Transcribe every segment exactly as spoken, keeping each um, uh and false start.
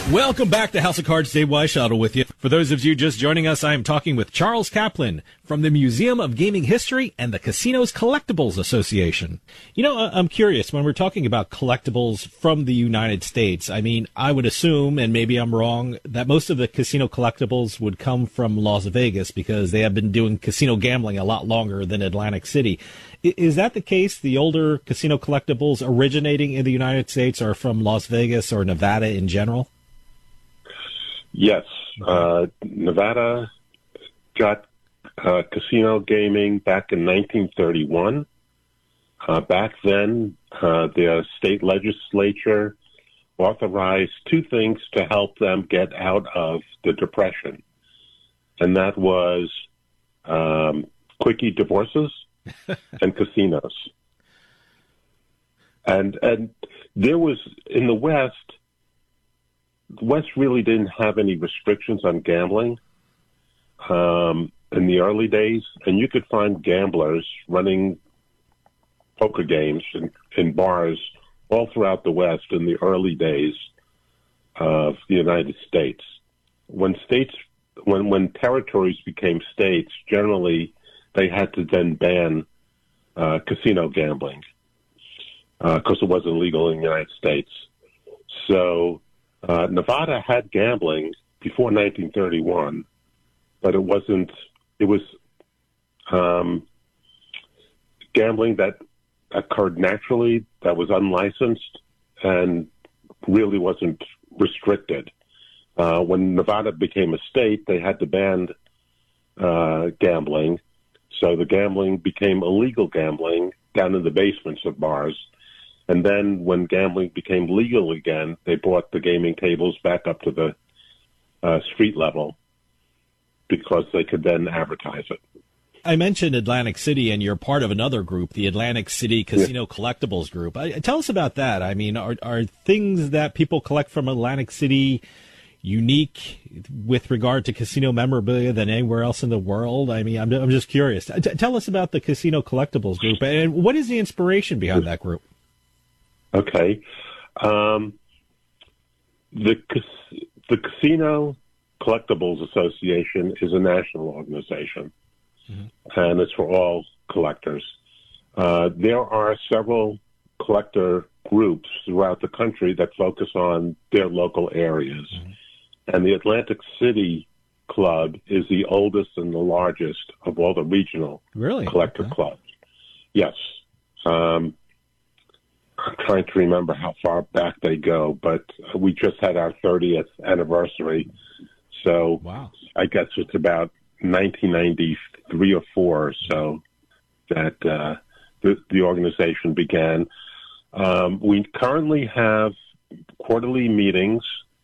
Welcome back to House of Cards. Dave Weishottle with you. For those of you just joining us, I am talking with Charles Kaplan from the Museum of Gaming History and the Casinos Collectibles Association. You know, I'm curious, when we're talking about collectibles from the United States, I mean, I would assume, and maybe I'm wrong, that most of the casino collectibles would come from Las Vegas because they have been doing casino gambling a lot longer than Atlantic City. Is that the case? The older casino collectibles originating in the United States are from Las Vegas or Nevada in general? Yes. Uh, Nevada got uh, casino gaming back in nineteen thirty-one. Uh, back then, uh, the state legislature authorized two things to help them get out of the Depression, and that was um, quickie divorces and casinos. And and there was, in the West, the West really didn't have any restrictions on gambling um, in the early days, and you could find gamblers running poker games in, in bars all throughout the West in the early days of the United States. When states, when when territories became states, generally they had to then ban uh, casino gambling because uh, it wasn't legal in the United States. So Uh, Nevada had gambling before nineteen thirty-one, but it wasn't, it was um, gambling that occurred naturally, that was unlicensed, and really wasn't restricted. Uh, when Nevada became a state, they had to ban uh, gambling, so the gambling became illegal gambling down in the basements of bars. And then when gambling became legal again, they brought the gaming tables back up to the uh, street level because they could then advertise it. I mentioned Atlantic City, and you're part of another group, the Atlantic City Casino yeah. Collectibles Group. I, tell us about that. I mean, are, are things that people collect from Atlantic City unique with regard to casino memorabilia than anywhere else in the world? I mean, I'm, I'm just curious. T- tell us about the Casino Collectibles Group, and what is the inspiration behind that group? Okay. Um, the the Casino Collectibles Association is a national organization, mm-hmm. and it's for all collectors. Uh, there are several collector groups throughout the country that focus on their local areas, mm-hmm. and the Atlantic City Club is the oldest and the largest of all the regional really? collector okay. clubs. Yes. Um, I'm trying to remember how far back they go, but we just had our thirtieth anniversary. So wow. I guess it's about nineteen ninety-three or four or so that uh, the, the organization began. Um, we currently have quarterly meetings.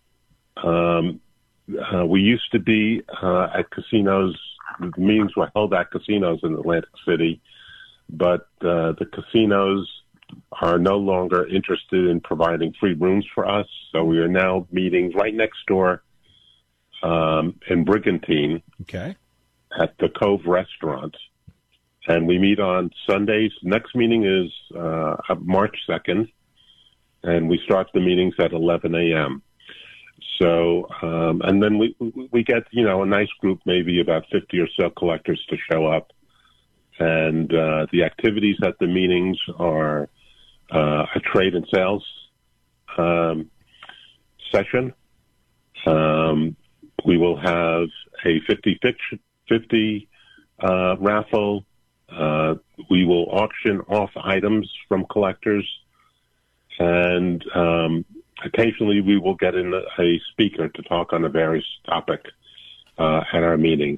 Um, uh, we used to be uh, at casinos. The meetings were held at casinos in Atlantic City, but uh, the casinos are no longer interested in providing free rooms for us. So we are now meeting right next door um, in Brigantine okay. at the Cove Restaurant. And we meet on Sundays. Next meeting is uh, March second, and we start the meetings at eleven a.m. So, um, and then we we get, you know, a nice group, maybe about fifty or so collectors to show up. And uh, the activities at the meetings are uh, a trade and sales um, session. Um, we will have a fifty fifty uh, raffle. Uh, we will auction off items from collectors. And um, occasionally we will get in a, a speaker to talk on a various topic uh, at our meetings.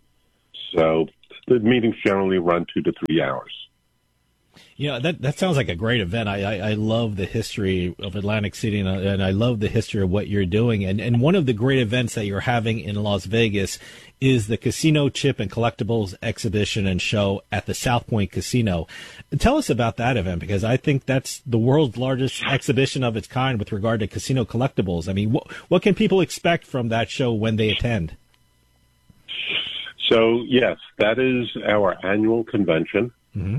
So the meetings generally run two to three hours. Yeah, that that sounds like a great event. I, I, I love the history of Atlantic City, and, and I love the history of what you're doing. And, and one of the great events that you're having in Las Vegas is the Casino Chip and Collectibles exhibition and show at the South Point Casino. Tell us about that event, because I think that's the world's largest exhibition of its kind with regard to casino collectibles. I mean, what, what can people expect from that show when they attend? So, yes, that is our annual convention. Mm-hmm.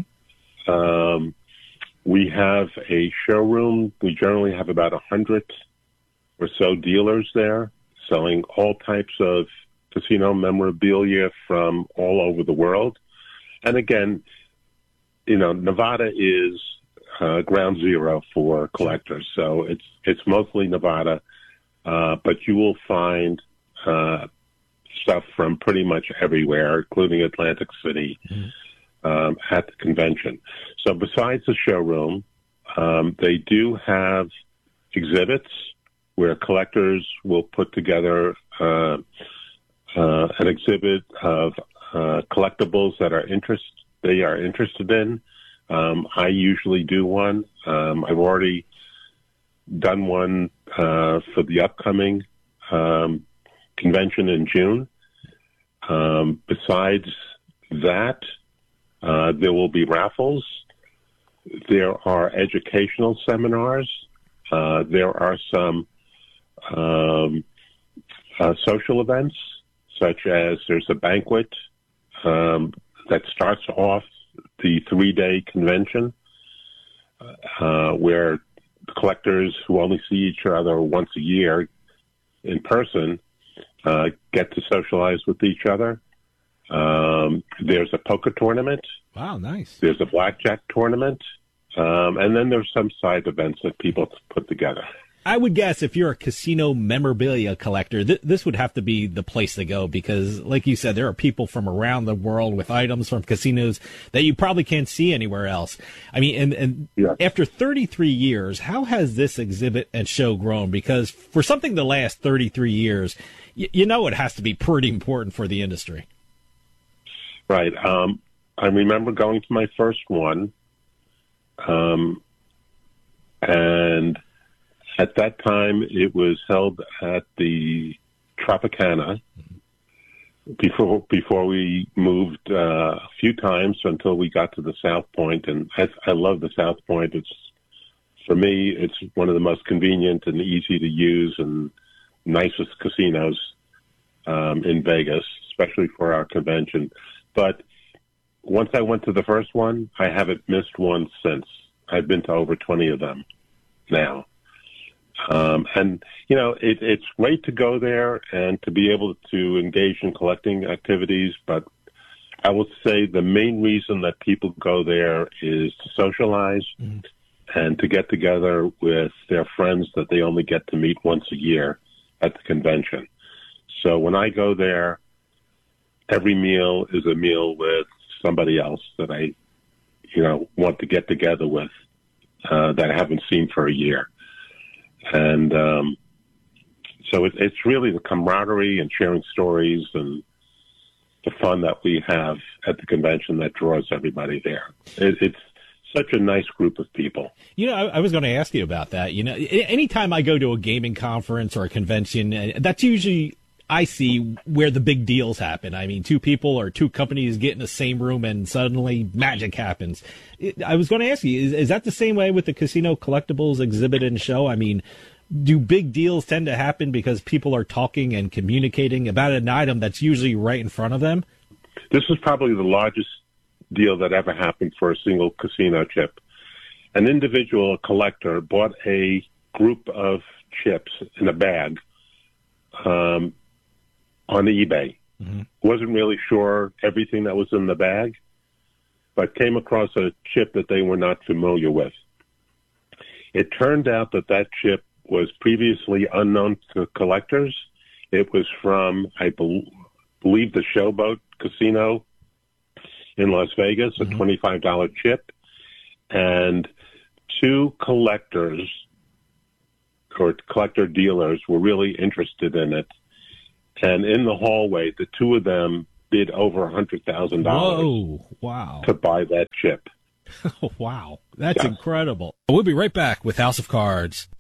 Um, we have a showroom. We generally have about a hundred or so dealers there selling all types of casino memorabilia from all over the world. And again, you know, Nevada is uh, ground zero for collectors. So it's it's mostly Nevada, uh, but you will find uh, stuff from pretty much everywhere, including Atlantic City, mm-hmm. um, at the convention. So besides the showroom, um, they do have exhibits where collectors will put together uh, uh, an exhibit of uh, collectibles that are interest they are interested in. Um, I usually do one. Um, I've already done one uh, for the upcoming um, convention in June. Um, besides that, uh, there will be raffles. There are educational seminars. Uh, there are some um, uh, social events, such as there's a banquet um, that starts off the three-day convention, uh, where collectors who only see each other once a year in person uh, get to socialize with each other. Um, there's a poker tournament. Wow, nice. There's a blackjack tournament. Um, and then there's some side events that people put together. I would guess if you're a casino memorabilia collector, th- this would have to be the place to go because, like you said, there are people from around the world with items from casinos that you probably can't see anywhere else. I mean, and, and yeah. After thirty-three years, how has this exhibit and show grown? Because for something to last thirty-three years, y- you know it has to be pretty important for the industry. Right. Um, I remember going to my first one, um, and at that time, it was held at the Tropicana before before we moved uh, a few times until we got to the South Point. And I, I love the South Point. It's for me, it's one of the most convenient and easy to use and nicest casinos um, in Vegas, especially for our convention. But once I went to the first one, I haven't missed one since. I've been to over twenty of them now. Um, and, you know, it, it's great to go there and to be able to engage in collecting activities. But I will say the main reason that people go there is to socialize mm. and to get together with their friends that they only get to meet once a year at the convention. So when I go there, every meal is a meal with somebody else that I, you know, want to get together with uh, that I haven't seen for a year. And um, so it, it's really the camaraderie and sharing stories and the fun that we have at the convention that draws everybody there. It, it's such a nice group of people. You know, I, I was going to ask you about that. You know, anytime I go to a gaming conference or a convention, that's usually I see where the big deals happen. I mean, two people or two companies get in the same room and suddenly magic happens. I was going to ask you, is, is that the same way with the casino collectibles exhibit and show? I mean, do big deals tend to happen because people are talking and communicating about an item that's usually right in front of them? This is probably the largest deal that ever happened for a single casino chip. An individual a collector bought a group of chips in a bag, um, on eBay. Mm-hmm. Wasn't really sure everything that was in the bag, but came across a chip that they were not familiar with. It turned out that that chip was previously unknown to collectors. It was from, I be- believe, the Showboat Casino in Las Vegas, mm-hmm. a twenty-five dollars chip. And two collectors or collector dealers were really interested in it. And in the hallway, the two of them bid over one hundred thousand dollars. Whoa, wow. To buy that chip. Wow, that's yeah. incredible. We'll be right back with House of Cards.